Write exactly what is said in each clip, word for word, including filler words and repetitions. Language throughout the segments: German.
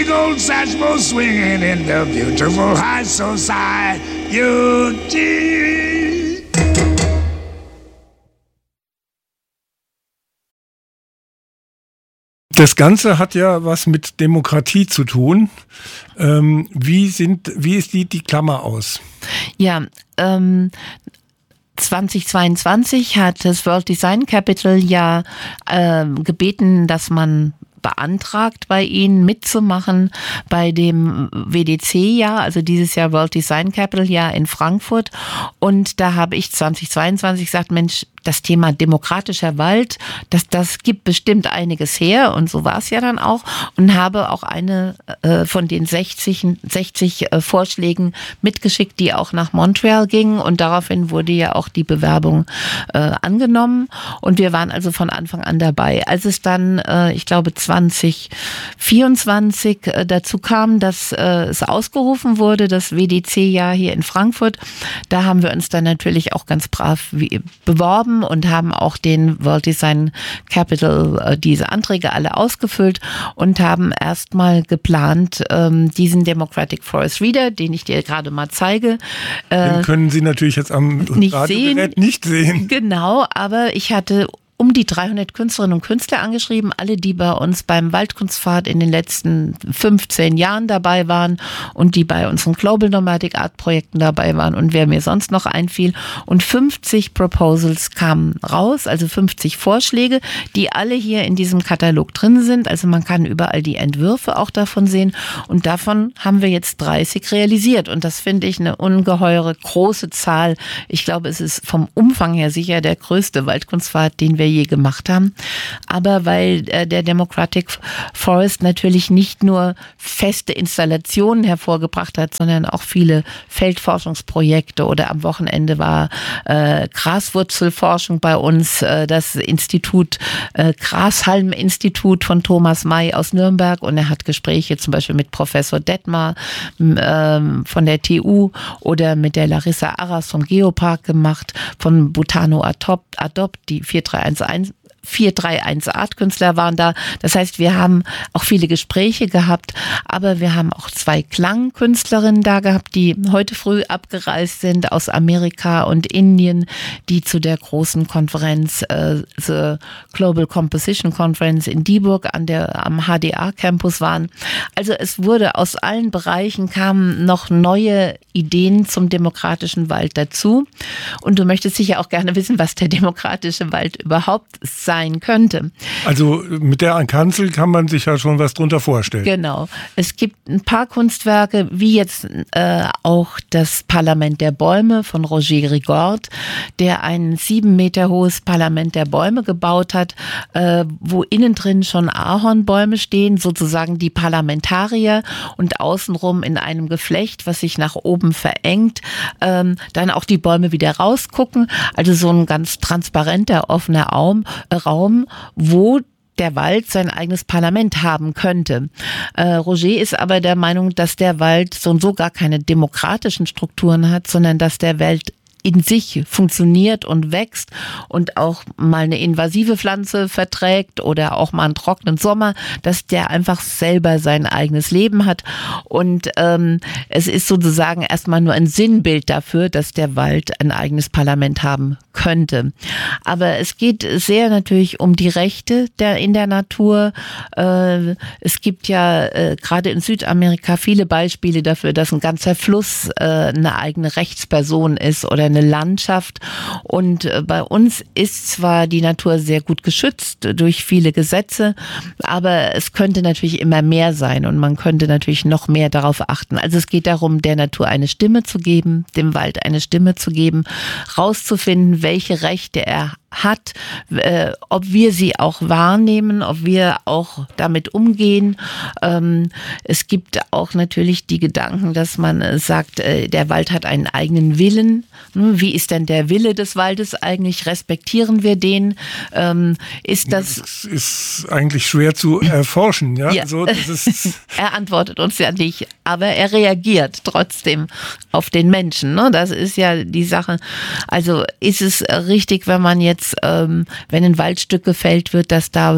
big old satchel swinging in the beautiful high society. Das Ganze hat ja was mit Demokratie zu tun. Ähm, wie sind, wie sieht die Klammer aus? Ja, ähm, zweitausendzweiundzwanzig hat das World Design Capital ja äh, gebeten, dass man beantragt, bei Ihnen mitzumachen bei dem W D C-Jahr, also dieses Jahr World Design Capital-Jahr in Frankfurt. Und da habe ich zweitausendzweiundzwanzig gesagt, Mensch, das Thema demokratischer Wald, das, das gibt bestimmt einiges her. Und so war es ja dann auch. Und habe auch eine äh, von den sechzig, sechzig äh, Vorschlägen mitgeschickt, die auch nach Montreal gingen. Und daraufhin wurde ja auch die Bewerbung äh, angenommen. Und wir waren also von Anfang an dabei. Als es dann, äh, ich glaube, zwanzig vierundzwanzig äh, dazu kam, dass äh, es ausgerufen wurde, das W D C-Jahr hier in Frankfurt, da haben wir uns dann natürlich auch ganz brav wie, beworben und haben auch den World Design Capital äh, diese Anträge alle ausgefüllt und haben erstmal geplant, ähm, diesen Democratic Forest Reader, den ich dir gerade mal zeige. Äh, den können Sie natürlich jetzt am Radiogerät nicht sehen. Genau, aber ich hatte um die dreihundert Künstlerinnen und Künstler angeschrieben, alle, die bei uns beim Waldkunstpfad in den letzten fünfzehn Jahren dabei waren und die bei unseren Global Nomadic Art Projekten dabei waren und wer mir sonst noch einfiel. Und fünfzig Proposals kamen raus, also fünfzig Vorschläge, die alle hier in diesem Katalog drin sind. Also man kann überall die Entwürfe auch davon sehen und davon haben wir jetzt dreißig realisiert und das finde ich eine ungeheure große Zahl. Ich glaube, es ist vom Umfang her sicher der größte Waldkunstpfad, den wir je gemacht haben. Aber weil äh, der Democratic Forest natürlich nicht nur feste Installationen hervorgebracht hat, sondern auch viele Feldforschungsprojekte oder am Wochenende war äh, Graswurzelforschung bei uns, äh, das Institut, äh, Grashalm-Institut von Thomas May aus Nürnberg und er hat Gespräche zum Beispiel mit Professor Detmar äh, von der T U oder mit der Larissa Arras vom Geopark gemacht, von Butano Adopt, Adopt die vier drei eins vier drei eins Artkünstler waren da. Das heißt, wir haben auch viele Gespräche gehabt, aber wir haben auch zwei Klangkünstlerinnen da gehabt, die heute früh abgereist sind aus Amerika und Indien, die zu der großen Konferenz, äh, The Global Composition Conference in Dieburg an der, am H D A-Campus waren. Also es wurde aus allen Bereichen kamen noch neue Ideen zum demokratischen Wald dazu. Und du möchtest sicher auch gerne wissen, was der demokratische Wald überhaupt sein könnte. Also mit der Kanzel kann man sich ja schon was drunter vorstellen. Genau. Es gibt ein paar Kunstwerke, wie jetzt äh, auch das Parlament der Bäume von Roger Rigord, der ein sieben Meter hohes Parlament der Bäume gebaut hat, äh, wo innen drin schon Ahornbäume stehen, sozusagen die Parlamentarier und außenrum in einem Geflecht, was sich nach oben verengt, ähm, dann auch die Bäume wieder rausgucken. Also so ein ganz transparenter, offener Raum, äh, Raum, wo der Wald sein eigenes Parlament haben könnte. Äh, Roger ist aber der Meinung, dass der Wald so und so gar keine demokratischen Strukturen hat, sondern dass der Wald in sich funktioniert und wächst und auch mal eine invasive Pflanze verträgt oder auch mal einen trockenen Sommer, dass der einfach selber sein eigenes Leben hat. Und ähm, es ist sozusagen erstmal nur ein Sinnbild dafür, dass der Wald ein eigenes Parlament haben könnte. Aber es geht sehr natürlich um die Rechte der in der Natur. Äh, es gibt ja äh, gerade in Südamerika viele Beispiele dafür, dass ein ganzer Fluss äh, eine eigene Rechtsperson ist oder eine Landschaft. Und bei uns ist zwar die Natur sehr gut geschützt durch viele Gesetze, aber es könnte natürlich immer mehr sein und man könnte natürlich noch mehr darauf achten. Also es geht darum, der Natur eine Stimme zu geben, dem Wald eine Stimme zu geben, rauszufinden, welche Rechte er hat, äh, ob wir sie auch wahrnehmen, ob wir auch damit umgehen. Ähm, es gibt auch natürlich die Gedanken, dass man äh, sagt, äh, der Wald hat einen eigenen Willen. Hm, wie ist denn der Wille des Waldes eigentlich? Respektieren wir den? Ähm, ist das... Das ist eigentlich schwer zu erforschen. Ja? Ja. Also, das ist Er antwortet uns ja nicht, aber er reagiert trotzdem auf den Menschen. Ne? Das ist ja die Sache. Also ist es richtig, wenn man jetzt jetzt, ähm, wenn ein Waldstück gefällt wird, dass da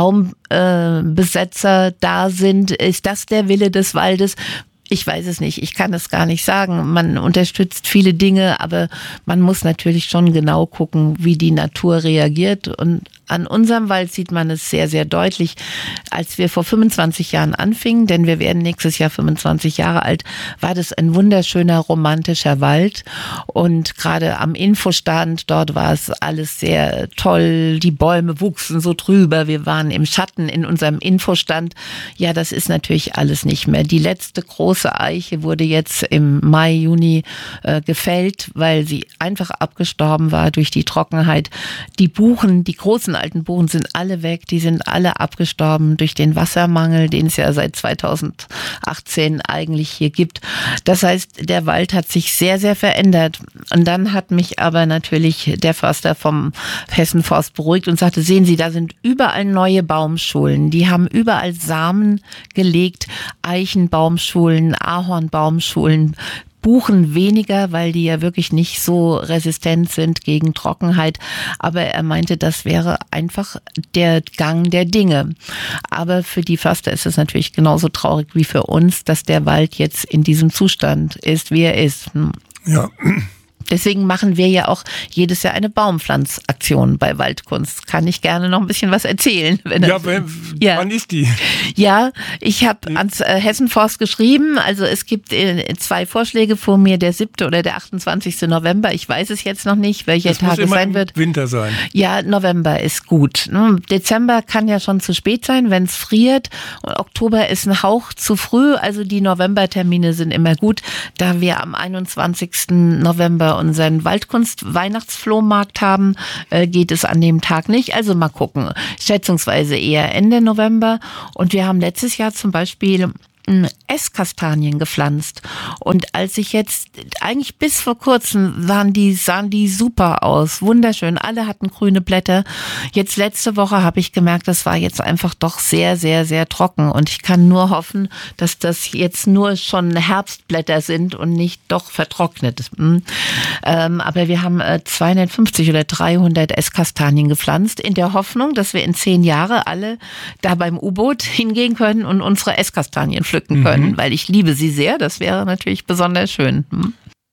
Baumbesetzer äh, da sind. Ist das der Wille des Waldes? Ich weiß es nicht, ich kann es gar nicht sagen. Man unterstützt viele Dinge, aber man muss natürlich schon genau gucken, wie die Natur reagiert. Und an unserem Wald sieht man es sehr, sehr deutlich. Als wir vor fünfundzwanzig Jahren anfingen, denn wir werden nächstes Jahr fünfundzwanzig Jahre alt, war das ein wunderschöner, romantischer Wald. Und gerade am Infostand, dort war es alles sehr toll. Die Bäume wuchsen so drüber. Wir waren im Schatten in unserem Infostand. Ja, das ist natürlich alles nicht mehr. Die letzte große Eiche wurde jetzt im Mai, Juni äh, gefällt, weil sie einfach abgestorben war durch die Trockenheit. Die Buchen, die großen alten Buchen sind alle weg, die sind alle abgestorben durch den Wassermangel, den es ja seit zweitausendachtzehn eigentlich hier gibt. Das heißt, der Wald hat sich sehr, sehr verändert. Und dann hat mich aber natürlich der Förster vom Hessenforst beruhigt und sagte, sehen Sie, da sind überall neue Baumschulen. Die haben überall Samen gelegt, Eichenbaumschulen, Ahornbaumschulen, Buchen weniger, weil die ja wirklich nicht so resistent sind gegen Trockenheit. Aber er meinte, das wäre einfach der Gang der Dinge. Aber für die Förster ist es natürlich genauso traurig wie für uns, dass der Wald jetzt in diesem Zustand ist, wie er ist. Ja. Deswegen machen wir ja auch jedes Jahr eine Baumpflanzaktion bei Waldkunst. Kann ich gerne noch ein bisschen was erzählen. Wenn ja, das, wenn, ja, wann ist die? Ja, ich habe ans äh, Hessenforst geschrieben. Also es gibt äh, zwei Vorschläge vor mir, der siebte oder der achtundzwanzigste November. Ich weiß es jetzt noch nicht, welcher das Tag muss es immer sein wird. Winter sein. Ja, November ist gut. Dezember kann ja schon zu spät sein, wenn es friert. Und Oktober ist ein Hauch zu früh. Also die Novembertermine sind immer gut, da wir am einundzwanzigsten November unseren Waldkunst-Weihnachtsflohmarkt haben, äh, geht es an dem Tag nicht. Also mal gucken. Schätzungsweise eher Ende November. Und wir haben letztes Jahr zum Beispiel Esskastanien gepflanzt. Und als ich jetzt, eigentlich bis vor kurzem waren die, sahen die super aus. Wunderschön. Alle hatten grüne Blätter. Jetzt letzte Woche habe ich gemerkt, das war jetzt einfach doch sehr, sehr, sehr trocken. Und ich kann nur hoffen, dass das jetzt nur schon Herbstblätter sind und nicht doch vertrocknet. Hm. Ähm, aber wir haben äh, zweihundertfünfzig oder dreihundert Esskastanien gepflanzt, in der Hoffnung, dass wir in zehn Jahren alle da beim U-Boot hingehen können und unsere Esskastanien pflücken können, mhm. weil ich liebe sie sehr. Das wäre natürlich besonders schön. Hm?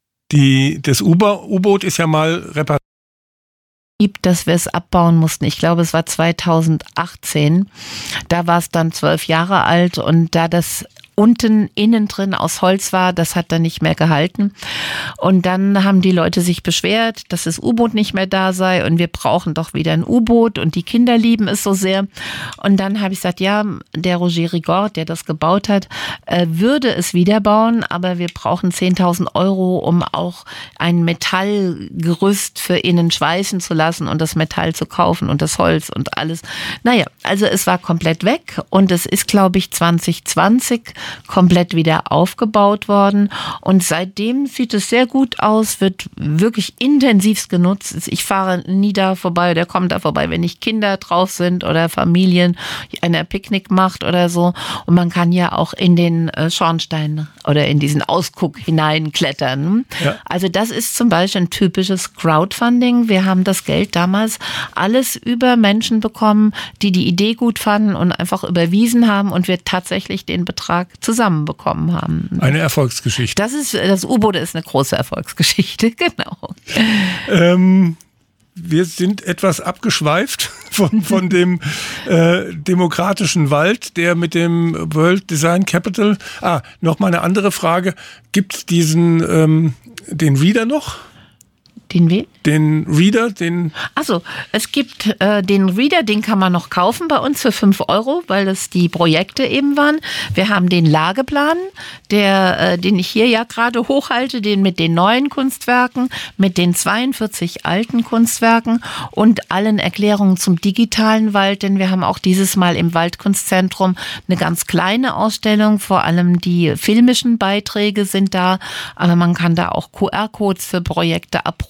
Die, das U-Boot ist ja mal repariert. Dass wir es abbauen mussten. Ich glaube, es war zweitausendachtzehn. Da war es dann zwölf Jahre alt und da das unten innen drin aus Holz war, das hat dann nicht mehr gehalten. Und dann haben die Leute sich beschwert, dass das U-Boot nicht mehr da sei und wir brauchen doch wieder ein U-Boot und die Kinder lieben es so sehr. Und dann habe ich gesagt, ja, der Roger Rigord, der das gebaut hat, äh, würde es wieder bauen, aber wir brauchen zehntausend Euro, um auch ein Metallgerüst für innen schweißen zu lassen und das Metall zu kaufen und das Holz und alles. Naja, also es war komplett weg und es ist, glaube ich, zwanzig zwanzig komplett wieder aufgebaut worden und seitdem sieht es sehr gut aus, wird wirklich intensivst genutzt. Ich fahre nie da vorbei, der kommt da vorbei, wenn nicht Kinder drauf sind oder Familien, einer Picknick macht oder so. Und man kann ja auch in den Schornstein oder in diesen Ausguck hineinklettern. Ja. Also das ist zum Beispiel ein typisches Crowdfunding. Wir haben das Geld damals alles über Menschen bekommen, die die Idee gut fanden und einfach überwiesen haben und wir tatsächlich den Betrag zusammenbekommen haben. Eine Erfolgsgeschichte. Das ist, das U-Boot ist eine große Erfolgsgeschichte, genau. Ähm, wir sind etwas abgeschweift von, von dem äh, demokratischen Wald, der mit dem World Design Capital. Ah, noch mal eine andere Frage. Gibt es diesen, ähm, den Reader noch? Den wen? Den Reader, den... Also es gibt äh, den Reader, den kann man noch kaufen bei uns für fünf Euro, weil das die Projekte eben waren. Wir haben den Lageplan, der, äh, den ich hier ja gerade hochhalte, den mit den neuen Kunstwerken, mit den zweiundvierzig alten Kunstwerken und allen Erklärungen zum digitalen Wald, denn wir haben auch dieses Mal im Waldkunstzentrum eine ganz kleine Ausstellung, vor allem die filmischen Beiträge sind da, aber man kann da auch Q R-Codes für Projekte abrufen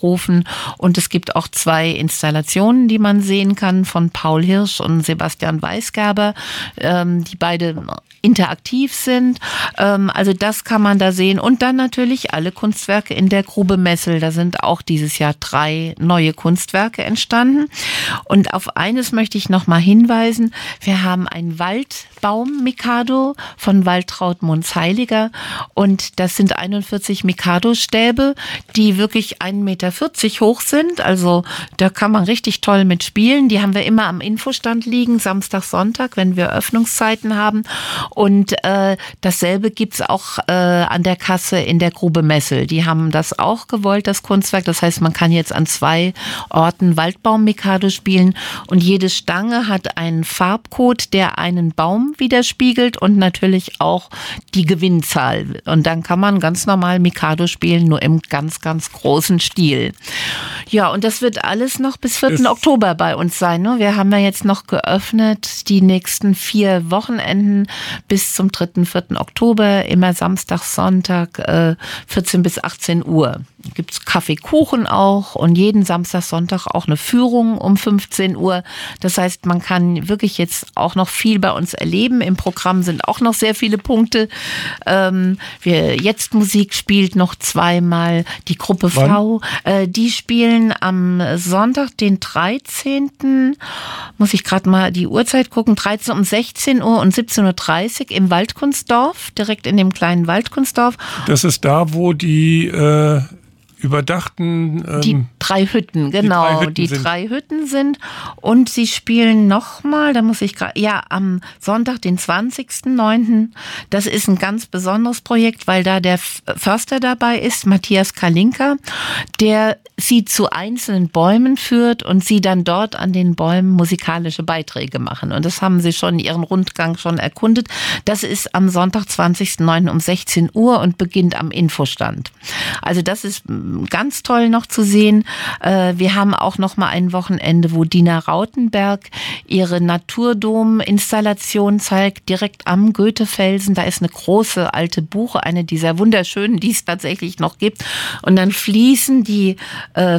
aufgerufen. Und es gibt auch zwei Installationen, die man sehen kann, von Paul Hirsch und Sebastian Weisgerber, ähm, die beide interaktiv sind. Ähm, also das kann man da sehen. Und dann natürlich alle Kunstwerke in der Grube Messel. Da sind auch dieses Jahr drei neue Kunstwerke entstanden. Und auf eines möchte ich noch mal hinweisen. Wir haben ein Waldbaum-Mikado von Waltraud Munz-Heiliger. Und das sind einundvierzig Mikado-Stäbe, die wirklich ein Meter vierzig hoch sind. Also da kann man richtig toll mitspielen. Die haben wir immer am Infostand liegen, Samstag, Sonntag, wenn wir Öffnungszeiten haben. Und äh, dasselbe gibt's auch äh, an der Kasse in der Grube Messel. Die haben das auch gewollt, das Kunstwerk. Das heißt, man kann jetzt an zwei Orten Waldbaum-Mikado spielen. Und jede Stange hat einen Farbcode, der einen Baum widerspiegelt und natürlich auch die Gewinnzahl. Und dann kann man ganz normal Mikado spielen, nur im ganz, ganz großen Stil. Ja, und das wird alles noch bis vierten Oktober bei uns sein. Ne? Wir haben ja jetzt noch geöffnet die nächsten vier Wochenenden bis zum dritten, vierten Oktober, immer Samstag, Sonntag, äh, vierzehn bis achtzehn Uhr. Gibt's Kaffee, Kuchen auch und jeden Samstag, Sonntag auch eine Führung um fünfzehn Uhr. Das heißt, man kann wirklich jetzt auch noch viel bei uns erleben. Im Programm sind auch noch sehr viele Punkte. Ähm, wir, jetzt Musik spielt noch zweimal. Die Gruppe Wann? V, äh, die spielen am Sonntag, den dreizehnten Muss ich gerade mal die Uhrzeit gucken. dreizehn um sechzehn Uhr und siebzehn Uhr dreißig im Waldkunstdorf, direkt in dem kleinen Waldkunstdorf. Das ist da, wo die äh überdachten... Ähm, die drei Hütten, genau, die drei Hütten, die drei Hütten sind. Und sie spielen nochmal, da muss ich gerade, ja, am Sonntag, den zwanzigsten neunten Das ist ein ganz besonderes Projekt, weil da der Förster dabei ist, Matthias Kalinka, der sie zu einzelnen Bäumen führt und sie dann dort an den Bäumen musikalische Beiträge machen. Und das haben sie schon in ihrem Rundgang schon erkundet. Das ist am Sonntag, zwanzigsten neunten um sechzehn Uhr und beginnt am Infostand. Also das ist ganz toll noch zu sehen. Wir haben auch noch mal ein Wochenende, wo Dina Rautenberg ihre Naturdom-Installation zeigt, direkt am Goethefelsen. Da ist eine große alte Buche, eine dieser wunderschönen, die es tatsächlich noch gibt. Und dann fließen die äh,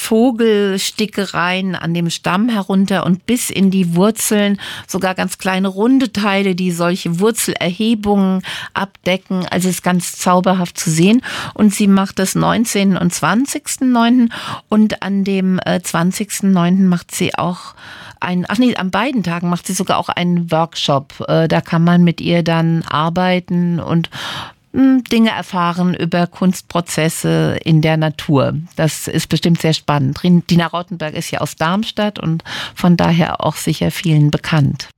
Vogelstickereien an dem Stamm herunter und bis in die Wurzeln, sogar ganz kleine runde Teile, die solche Wurzelerhebungen abdecken. Also es ist ganz zauberhaft zu sehen. Und sie macht das neunzehnten und zwanzigsten neunten und an dem äh, zwanzigsten neunten macht sie auch ein, ach nee, an beiden Tagen macht sie sogar auch einen Workshop. Äh, da kann man mit ihr dann arbeiten und mh, Dinge erfahren über Kunstprozesse in der Natur. Das ist bestimmt sehr spannend. Dina Rautenberg ist ja aus Darmstadt und von daher auch sicher vielen bekannt.